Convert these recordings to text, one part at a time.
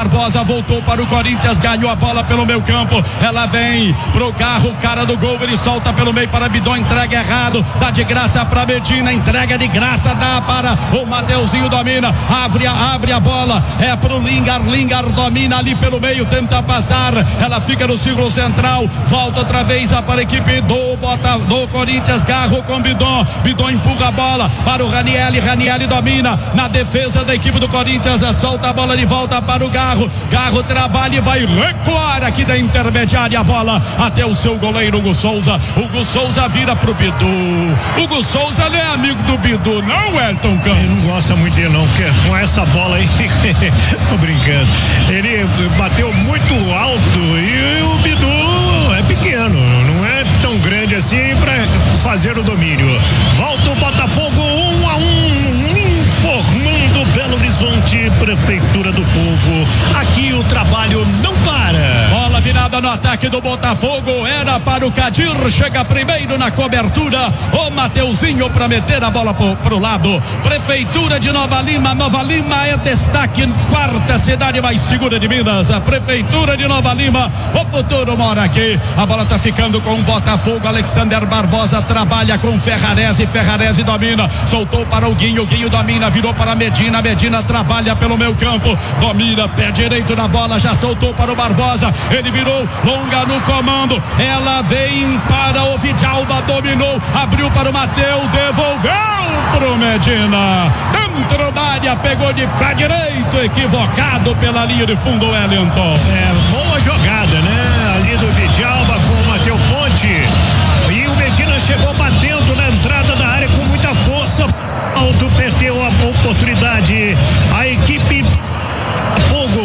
Barbosa voltou para o Corinthians, ganhou a bola pelo meio campo, ela vem pro Garro, cara do gol, ele solta pelo meio para Bidon, entrega errado, dá de graça para Medina, entrega de graça, dá para o Mateuzinho, domina, abre a bola, é pro Lingar domina ali pelo meio, tenta passar, ela fica no círculo central, volta outra vez para a equipe do Corinthians, Garro com Bidon empurra a bola para o Ranieri domina na defesa da equipe do Corinthians, solta a bola de volta para o Garro trabalha e vai recuar aqui da intermediária, a bola até o seu goleiro Hugo Souza vira pro Bidu. Hugo Souza, ele é amigo do Bidu, não, Elton Campos? Ele não gosta muito dele não, porque com essa bola aí tô brincando, ele bateu muito alto e o Bidu é pequeno, não é tão grande assim para fazer o domínio. Volta o Botafogo 1-1, informando Belo Horizonte, Prefeitura do Povo. Aqui o trabalho não para. Bola virada no ataque do Botafogo, era para o Kadir, chega primeiro na cobertura, o Mateuzinho para meter a bola pro lado. Prefeitura de Nova Lima é destaque, quarta cidade mais segura de Minas. A Prefeitura de Nova Lima, o futuro mora aqui. A bola tá ficando com o Botafogo, Alexander Barbosa trabalha com Ferrarese domina, soltou para o Guinho domina, virou para Medina trabalha pelo meio campo, domina, pé direito na bola, já soltou para o Barbosa, ele virou longa no comando, ela vem para o Vidalba, dominou, abriu para o Mateus, devolveu pro Medina, dentro da área, pegou de pé direito, equivocado pela linha de fundo, Wellington. Boa jogada, né? Ali do Vidalba com o Mateus Ponte, e o Medina chegou batendo na entrada da área com muita força, alto, perdeu a oportunidade, a equipe Fogo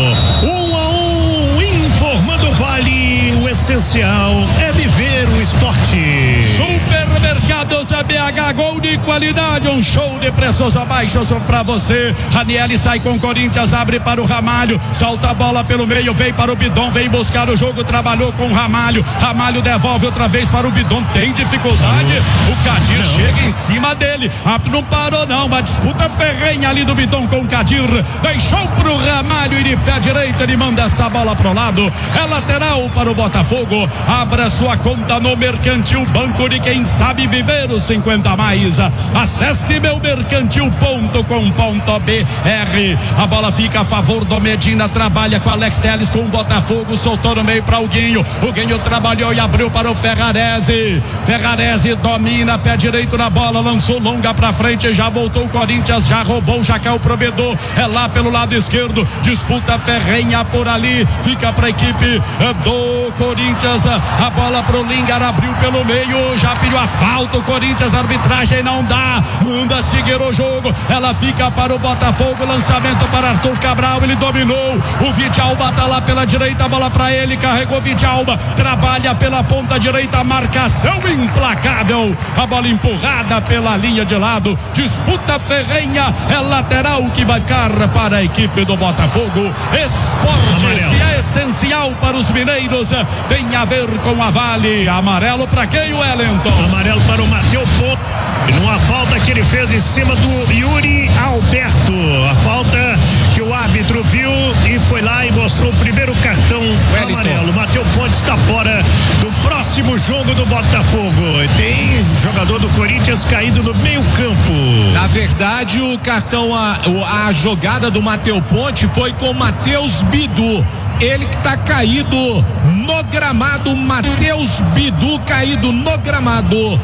1-1, informando Vale, o essencial é viver o esporte. Supermercados BH, gol de qualidade, um show de preços abaixos pra você. Ranieri sai com o Corinthians, abre para o Ramalho, solta a bola pelo meio, vem para o Bidon, vem buscar o jogo, trabalhou com o Ramalho devolve outra vez para o Bidon, tem dificuldade, o Kadir chega em cima dele, não parou não, uma disputa ferrenha ali do Bidon com o Kadir, deixou pro Ramalho e de pé direito ele manda essa bola pro lado, é lateral para o Botafogo. Abra sua conta no Mercantil, banco de quem sabe viver os 50 mais. Acesse meumercantil.com.br. A bola fica a favor do Medina, trabalha com Alex Telles com o Botafogo, soltou no meio para o Guinho trabalhou e abriu para o Ferrarese domina, pé direito na bola, lançou longa pra frente, já voltou o Corinthians, já roubou, já caiu pro Bedô, é lá pelo lado esquerdo, disputa ferrenha por ali, fica pra equipe do Corinthians, a bola pro Lingar, abriu pelo meio, já pediu a falta o Corinthians, a arbitragem não dá, manda seguir o jogo, ela fica para o Botafogo, lançamento para Arthur Cabral, ele dominou, o Vidalba tá lá pela direita, a bola pra ele, carregou Vidalba, trabalha pela ponta direita, marcação implacável, a bola empurrada pela linha de lado, disputa ferrenha, é lateral que vai ficar para a equipe do Botafogo. Esporte, se é essencial para os mineiros, tem a ver com a Vale. Amarelo para quem, Wellington? Amarelo para o Mateus Ponte, numa falta que ele fez em cima do Yuri Alberto, a falta que o árbitro viu e foi lá e mostrou o primeiro cartão amarelo. Mateus Ponte está fora do próximo jogo do Botafogo. Tem jogador do Corinthians caído no meio campo. Na verdade, o cartão, a jogada do Mateus Ponte foi com o Matheus Bidu. Ele que tá caído no gramado, Matheus Bidu caído no gramado,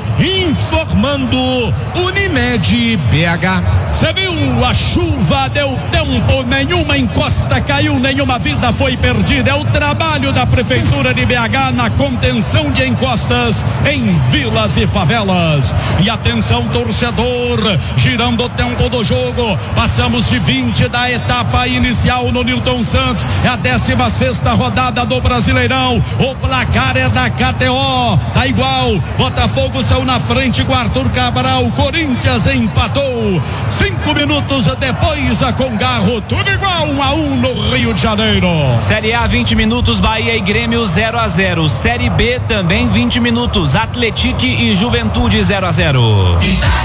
informando Unimed BH. Você viu, a chuva deu tempo, nenhuma encosta caiu, nenhuma vida foi perdida. É o trabalho da Prefeitura de BH na contenção de encostas em vilas e favelas. E atenção, torcedor, girando o tempo do jogo, passamos de 20 da etapa inicial no Nilton Santos, é a 16ª rodada do Brasileirão, o placar é da KTO, tá igual, Botafogo saiu na frente com Arthur Cabral, Corinthians empatou 5 minutos depois com Garro, tudo igual, 1-1 no Rio de Janeiro. Série A, 20 minutos, Bahia e Grêmio 0-0. Série B também 20 minutos, Atlético e Juventude 0-0.